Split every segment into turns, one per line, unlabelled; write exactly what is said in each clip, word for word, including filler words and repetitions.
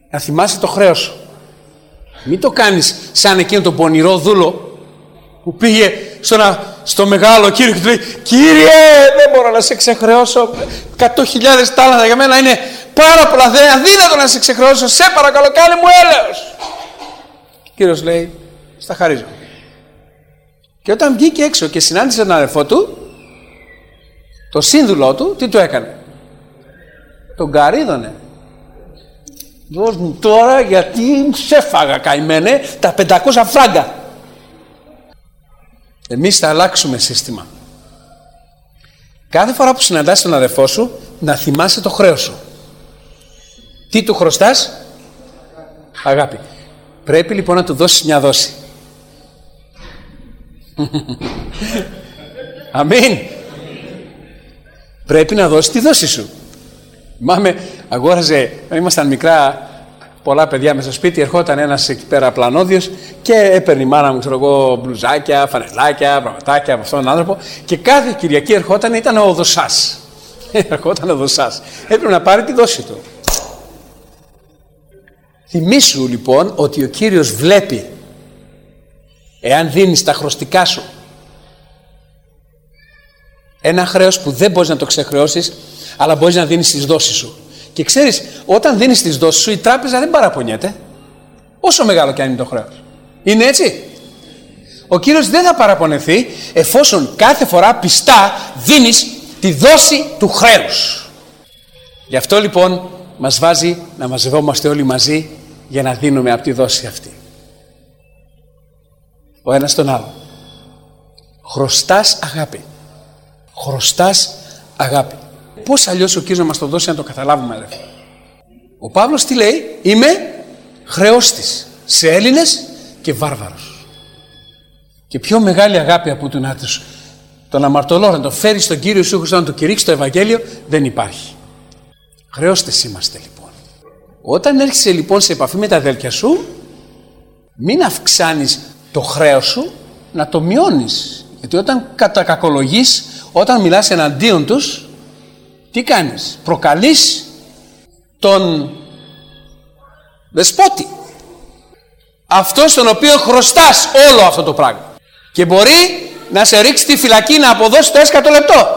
να θυμάσαι το χρέος σου. Μην το κάνεις σαν εκείνο τον πονηρό δούλο που πήγε στο, να, στο μεγάλο κύριο και του λέει: Κύριε, δεν μπορώ να σε ξεχρεώσω. Εκατό χιλιάδες τάλαντα για μένα είναι πάρα πολλά. Δεν είναι αδύνατο να σε ξεχρεώσω. Σε παρακαλώ, κάνε μου έλεος. Και ο Κύριος λέει: στα χαρίζω. Και όταν βγήκε έξω και συνάντησε τον αδερφό του, το σύνδουλό του, τι του έκανε? Τον καρύδωνε. Δώσ' μου τώρα, γιατί σε φάγα, καημένε, τα πεντακόσια φράγκα. Εμείς θα αλλάξουμε σύστημα. Κάθε φορά που συναντάς τον αδερφό σου, να θυμάσαι το χρέος σου. Τι του χρωστάς? Αγάπη. Πρέπει λοιπόν να του δώσεις μια δόση. Αμήν. Πρέπει να δώσεις τη δόση σου. Μάμε, αγόραζε, ήμασταν μικρά, πολλά παιδιά μέσα στο σπίτι, ερχόταν ένας εκεί πέρα πλανόδιος και έπαιρνε η μάνα μου, ξέρω εγώ, μπλουζάκια, φανελάκια, πραγματάκια από αυτόν τον άνθρωπο, και κάθε Κυριακή ερχόταν, ήταν ο δοσάς. Ερχόταν ο δοσάς. Έπρεπε να πάρει τη δόση του. Θυμήσου λοιπόν ότι ο Κύριος βλέπει εάν δίνεις τα χρωστικά σου. Ένα χρέος που δεν μπορείς να το ξεχρεώσεις, αλλά μπορείς να δίνεις τις δόσεις σου. Και ξέρεις, όταν δίνεις τις δόσεις σου, η τράπεζα δεν παραπονιέται, όσο μεγάλο και αν είναι το χρέος. Είναι έτσι? Ο Κύριος δεν θα παραπονεθεί εφόσον κάθε φορά πιστά δίνεις τη δόση του χρέους. Γι' αυτό λοιπόν μας βάζει να μαζευόμαστε όλοι μαζί για να δίνουμε από τη δόση αυτή. Ο ένας τον άλλο. Χρωστάς αγάπη. Χρωστάς αγάπη. Πώς αλλιώς ο Κύριος να μας το δώσει να το καταλάβουμε, αδερφέ? Ο Παύλος τι λέει? Είμαι χρεώστης σε Έλληνες και βάρβαρους. Και πιο μεγάλη αγάπη από τον άτρεσο, τον αμαρτωλό, να το φέρει στον Κύριο Ιησού Χριστό, να το κηρύξει το Ευαγγέλιο, δεν υπάρχει. Χρεώστες είμαστε λοιπόν. Όταν έρχεσαι λοιπόν σε επαφή με τα αδέλφια σου, μην αυξάνεις το χρέος σου, να το μειώνεις. Γιατί όταν κατακακολογείς, όταν μιλάς εναντίον τους, τι κάνεις? Προκαλείς τον δεσπότη, αυτό στον οποίο χρωστάς όλο αυτό το πράγμα, και μπορεί να σε ρίξει τη φυλακή, να αποδώσει το έσκατο λεπτό.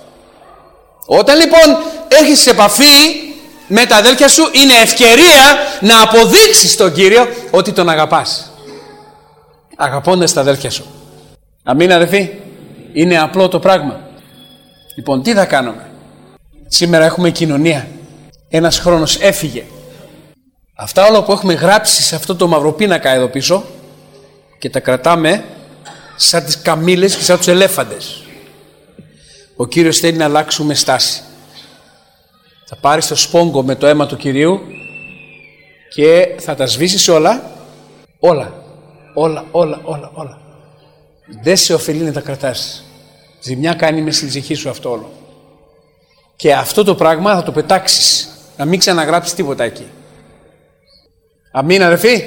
Όταν λοιπόν έχεις σε επαφή με τα αδέλφια σου, είναι ευκαιρία να αποδείξεις στον Κύριο ότι τον αγαπάς, αγαπώντας τα αδέλφια σου. Αμήν, αδελφοί? Είναι απλό το πράγμα. Λοιπόν, τι θα κάνουμε? Σήμερα έχουμε κοινωνία. Ένας χρόνος έφυγε. Αυτά όλα που έχουμε γράψει σε αυτό το μαυροπίνακα εδώ πίσω, και τα κρατάμε σαν τις καμήλες και σαν τους ελέφαντες. Ο Κύριος θέλει να αλλάξουμε στάση. Θα πάρεις το σπόγκο με το αίμα του Κυρίου και θα τα σβήσεις όλα. Όλα. Όλα, όλα, όλα, όλα. Δεν σε ωφελεί να τα κρατάς. Ζημιά κάνει μες στην ψυχή σου αυτό όλο. Και αυτό το πράγμα θα το πετάξεις. Να μην ξαναγράψεις τίποτα εκεί. Αμήν, αδερφοί?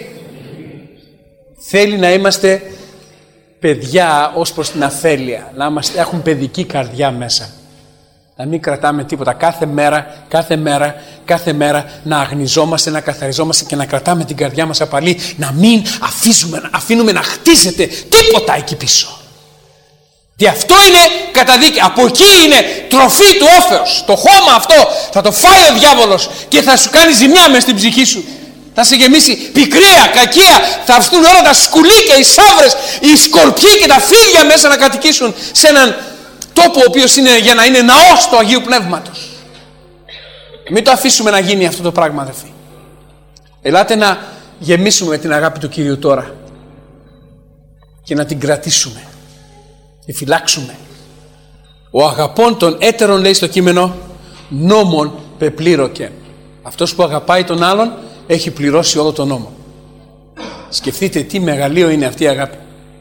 Θέλει να είμαστε παιδιά ως προς την αφέλεια. Να είμαστε, έχουν παιδική καρδιά μέσα. Να μην κρατάμε τίποτα. Κάθε μέρα, κάθε μέρα, κάθε μέρα να αγνιζόμαστε, να καθαριζόμαστε και να κρατάμε την καρδιά μας απαλή. Να μην αφήσουμε, αφήνουμε να χτίζεται τίποτα εκεί πίσω. Και αυτό είναι καταδίκη. Από εκεί είναι τροφή του όφεως. Το χώμα αυτό θα το φάει ο διάβολος και θα σου κάνει ζημιά μες στην ψυχή σου. Θα σε γεμίσει πικρία, κακία. Θα έρθουν όλα τα σκουλίκια, οι σαύρες, οι σκορπιοί και τα φίδια μέσα να κατοικήσουν σε έναν τόπο ο οποίος είναι για να είναι ναός του Αγίου Πνεύματος. Μην το αφήσουμε να γίνει αυτό το πράγμα, αδελφοί. Ελάτε να γεμίσουμε με την αγάπη του Κυρίου τώρα και να την κρατήσουμε, τη φυλάξουμε. Ο αγαπών των έτερων, λέει στο κείμενο, νόμων πεπλήρωκεν. Αυτός που αγαπάει τον άλλον έχει πληρώσει όλο τον νόμο. Σκεφτείτε τι μεγαλείο είναι αυτή η αγάπη.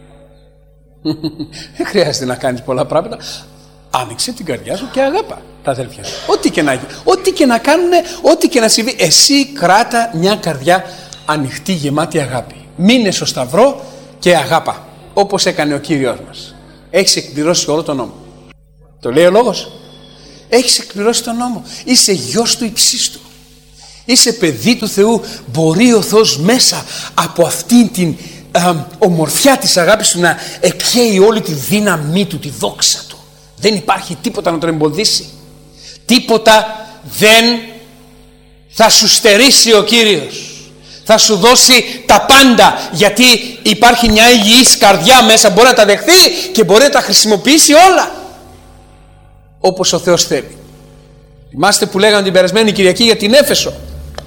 Δεν χρειάζεται να κάνεις πολλά πράγματα. Άνοιξε την καρδιά σου και αγάπα τα αδέλφια σου. Ό,τι και να γίνει, ό,τι και να κάνουν, ό,τι και να συμβεί, εσύ κράτα μια καρδιά ανοιχτή, γεμάτη αγάπη. Μείνε στο σταυρό και αγάπα, όπως έκανε ο Κύριος μας. Έχεις εκπληρώσει όλο τον νόμο. Το λέει ο λόγος. Έχεις εκπληρώσει τον νόμο. Είσαι γιος του υψίστου. Είσαι παιδί του Θεού. Μπορεί ο Θεός μέσα από αυτήν την α, ομορφιά της αγάπης του να εκχέει όλη τη δύναμή του, τη δόξα του. Δεν υπάρχει τίποτα να τον εμποδίσει. Τίποτα δεν θα σου στερήσει ο Κύριος. Θα σου δώσει τα πάντα, γιατί υπάρχει μια υγιής καρδιά μέσα. Μπορεί να τα δεχθεί και μπορεί να τα χρησιμοποιήσει όλα όπως ο Θεός θέλει. Θυμάστε που λέγαμε την περασμένη Κυριακή για την Έφεσο.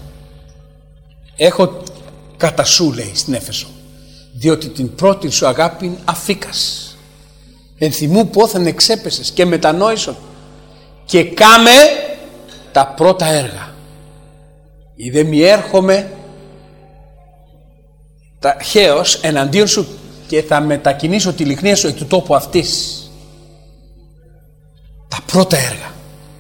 Έχω κατά σου, λέει, στην Έφεσο, διότι την πρώτη σου αγάπη αφήκας. Ενθυμού πόθεν εξέπεσες και μετανόησον και κάμε τα πρώτα έργα. Είδε μη έρχομαι ταχαίως εναντίον σου και θα μετακινήσω τη λιχνία σου εκ του τόπου αυτής. Τα πρώτα έργα.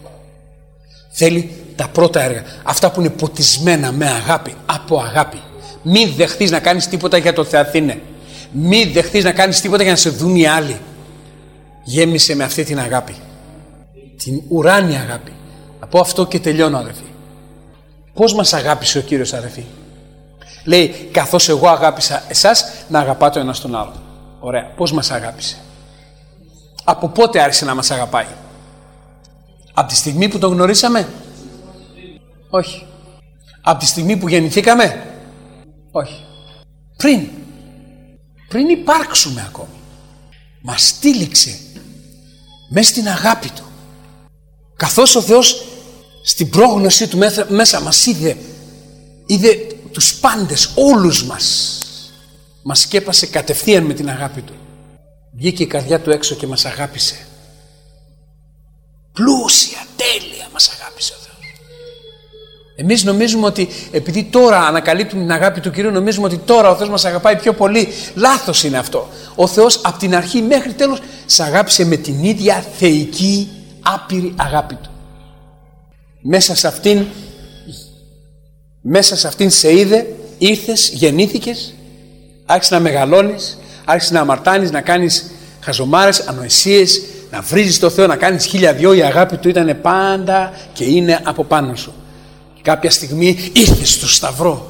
Θέλει τα πρώτα έργα. Αυτά που είναι ποτισμένα με αγάπη, από αγάπη. Μη δεχθείς να κάνεις τίποτα για το Θεαθήνε. Μη δεχθείς να κάνεις τίποτα για να σε δουν οι άλλοι. Γέμισε με αυτή την αγάπη. Την ουράνια αγάπη. Από αυτό και τελειώνω, αδερφοί. Πώς μας αγάπησε ο Κύριος, αδερφοί? Λέει, καθώς εγώ αγάπησα εσάς, να αγαπάτε ο ένας τον άλλον. Ωραία. Πώς μας αγάπησε? Από πότε άρχισε να μας αγαπάει? Από τη στιγμή που τον γνωρίσαμε? Όχι. Από τη στιγμή που γεννηθήκαμε? Όχι. Πριν. Πριν υπάρξουμε ακόμη. Μας στήλιξε μέσα στην αγάπη του. Καθώς ο Θεός στην πρόγνωσή του μέσα μας είδε, είδε τους πάντες, όλους μας, μας σκέπασε κατευθείαν με την αγάπη του. Βγήκε η καρδιά του έξω και μας αγάπησε. Πλούσια, τέλεια μας αγάπησε ο Θεός. Εμείς νομίζουμε ότι επειδή τώρα ανακαλύπτουμε την αγάπη του Κυρίου, νομίζουμε ότι τώρα ο Θεός μας αγαπάει πιο πολύ. Λάθος είναι αυτό. Ο Θεός από την αρχή μέχρι τέλος σε αγάπησε με την ίδια θεϊκή άπειρη αγάπη του. Μέσα σε αυτήν μέσα σε αυτήν σε είδε, ήρθες, γεννήθηκες, άρχισες να μεγαλώνεις, άρχισες να αμαρτάνεις, να κάνεις χαζομάρες, ανοησίες, να βρίζεις το Θεό, να κάνεις χίλια δυο. Η αγάπη του ήταν πάντα και είναι από πάνω σου. Κάποια στιγμή ήρθες στο Σταυρό,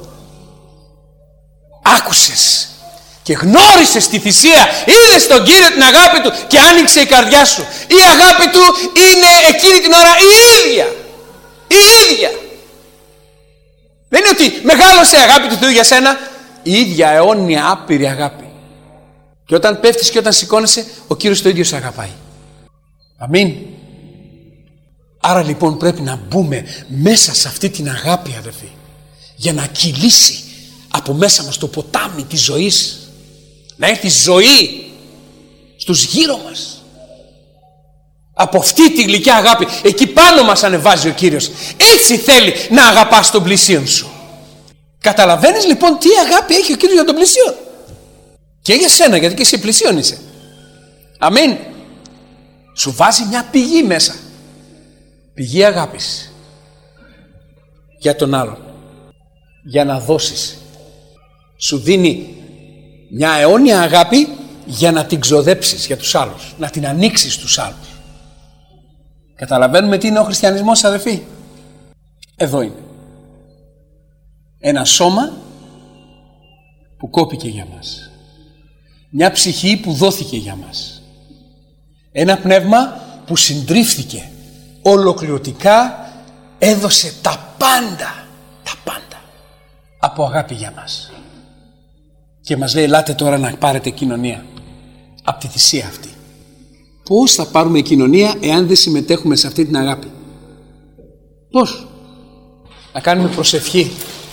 άκουσες και γνώρισες τη θυσία, είδες τον Κύριο, την αγάπη του και άνοιξε η καρδιά σου. Η αγάπη του είναι εκείνη την ώρα η ίδια. Η ίδια. Δεν είναι ότι μεγάλωσε η αγάπη του Θεού για σένα. Η ίδια αιώνια άπειρη αγάπη. Και όταν πέφτεις και όταν σηκώνεσαι, ο Κύριος το ίδιο σε αγαπάει. Αμήν. Άρα λοιπόν πρέπει να μπούμε μέσα σε αυτή την αγάπη, αδερφοί, για να κυλήσει από μέσα μας το ποτάμι της ζωής. Να έρθει ζωή στους γύρω μας. Από αυτή τη γλυκιά αγάπη, εκεί πάνω μας ανεβάζει ο Κύριος. Έτσι θέλει να αγαπάς τον πλησίον σου. Καταλαβαίνεις λοιπόν τι αγάπη έχει ο Κύριος για τον πλησίον. Και για σένα, γιατί και εσύ πλησίον είσαι. Αμήν. Σου βάζει μια πηγή μέσα. Πηγή αγάπης. Για τον άλλον. Για να δώσεις. Σου δίνει μια αιώνια αγάπη για να την ξοδέψεις για τους άλλους. Να την ανοίξεις στους άλλους. Καταλαβαίνουμε τι είναι ο χριστιανισμός, αδελφοί? Εδώ είναι. Ένα σώμα που κόπηκε για μας. Μια ψυχή που δόθηκε για μας. Ένα πνεύμα που συντρίφθηκε. Ολοκληρωτικά έδωσε τα πάντα. Τα πάντα. Από αγάπη για μας. Και μας λέει, ελάτε τώρα να πάρετε κοινωνία. Από τη θυσία αυτή. Πώς θα πάρουμε κοινωνία εάν δεν συμμετέχουμε σε αυτή την αγάπη? Πώς? Να κάνουμε προσευχή.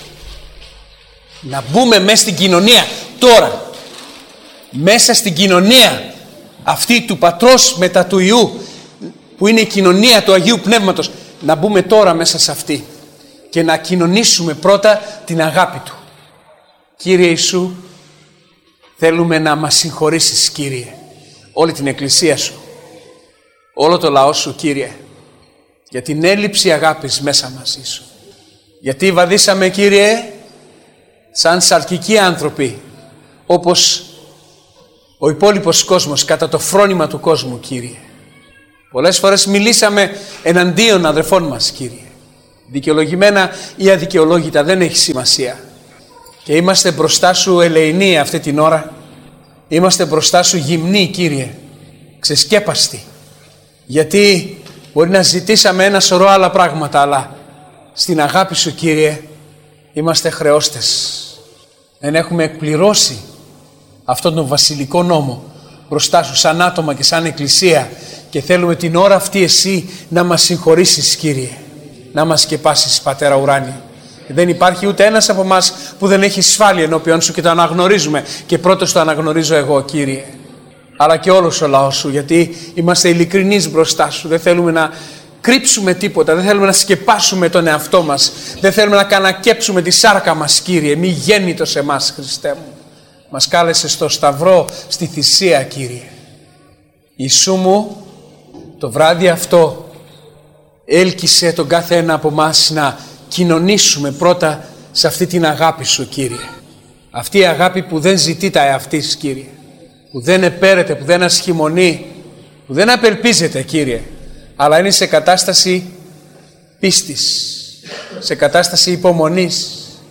Να μπούμε μέσα στην κοινωνία τώρα. Μέσα στην κοινωνία αυτή του Πατρός μετά του Υιού, που είναι η κοινωνία του Αγίου Πνεύματος. Να μπούμε τώρα μέσα σε αυτή και να κοινωνήσουμε πρώτα την αγάπη του. Κύριε Ιησού, θέλουμε να μας συγχωρήσεις, Κύριε, όλη την εκκλησία σου, όλο το λαό σου, Κύριε, για την έλλειψη αγάπης μέσα μας, Ιησού. Γιατί βαδίσαμε, Κύριε, σαν σαρκικοί άνθρωποι, όπως ο υπόλοιπος κόσμος, κατά το φρόνημα του κόσμου, Κύριε. Πολλές φορές μιλήσαμε εναντίον αδερφών μας, Κύριε. Δικαιολογημένα ή αδικαιολόγητα, δεν έχει σημασία. Και είμαστε μπροστά σου ελεηνοί αυτή την ώρα. Είμαστε μπροστά σου γυμνοί, Κύριε, ξεσκέπαστοι. Γιατί μπορεί να ζητήσαμε ένα σωρό άλλα πράγματα, αλλά στην αγάπη σου, Κύριε, είμαστε χρεώστες. Δεν έχουμε εκπληρώσει αυτόν τον βασιλικό νόμο μπροστά σου σαν άτομα και σαν εκκλησία, και θέλουμε την ώρα αυτή εσύ να μας συγχωρήσεις, Κύριε, να μας σκεπάσεις, Πατέρα ουράνιε. Δεν υπάρχει ούτε ένας από εμάς που δεν έχει ασφάλεια ενώπιον σου και το αναγνωρίζουμε, και πρώτος το αναγνωρίζω εγώ, Κύριε, αλλά και όλος ο λαός σου, γιατί είμαστε ειλικρινείς μπροστά σου. Δεν θέλουμε να κρύψουμε τίποτα, δεν θέλουμε να σκεπάσουμε τον εαυτό μας, δεν θέλουμε να κανακέψουμε τη σάρκα μας, Κύριε. Μη γέννητο σε εμάς, Χριστέ μου. Μας κάλεσε στο σταυρό, στη θυσία, Κύριε. Ιησού μου, το βράδυ αυτό έλκυσε τον κάθε ένα από εμάς να κοινωνήσουμε πρώτα σε αυτή την αγάπη σου, Κύριε. Αυτή η αγάπη που δεν ζητεί τα εαυτής, Κύριε, που δεν επέρεται, που δεν ασχημονεί, που δεν απελπίζεται, Κύριε, αλλά είναι σε κατάσταση πίστης, σε κατάσταση υπομονής.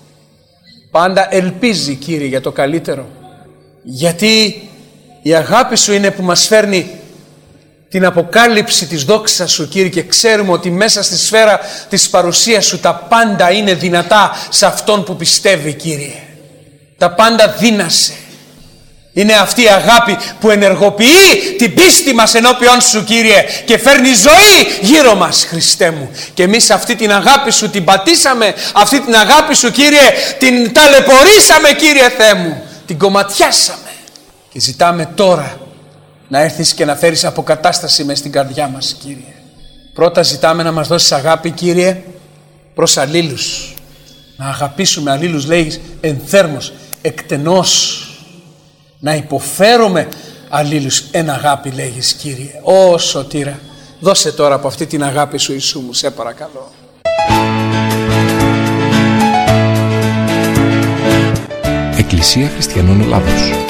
Πάντα ελπίζει, Κύριε, για το καλύτερο. Γιατί η αγάπη σου είναι που μας φέρνει την αποκάλυψη της δόξας σου, Κύριε, και ξέρουμε ότι μέσα στη σφαίρα της παρουσίας σου τα πάντα είναι δυνατά σε αυτόν που πιστεύει, Κύριε. Τα πάντα δύνασε. Είναι αυτή η αγάπη που ενεργοποιεί την πίστη μας ενώπιον σου, Κύριε, και φέρνει ζωή γύρω μας, Χριστέ μου. Και εμείς αυτή την αγάπη σου την πατήσαμε, αυτή την αγάπη σου, Κύριε, την ταλαιπωρήσαμε, Κύριε Θεέ μου, την κομματιάσαμε. Και ζητάμε τώρα να έρθεις και να φέρεις αποκατάσταση μες στην καρδιά μας, Κύριε. Πρώτα ζητάμε να μας δώσεις αγάπη, Κύριε, προς αλλήλους. Να αγαπήσουμε αλλήλους, λέει, ενθέρμος, εκτενώς. Να υποφέρουμε αλλήλους εν αγάπη, λέγεις, Κύριε. Ω Σωτήρα, δώσε τώρα από αυτή την αγάπη σου, Ιησού μου, σε παρακαλώ.
Εκκλησία Χριστιανών Ελλάδος.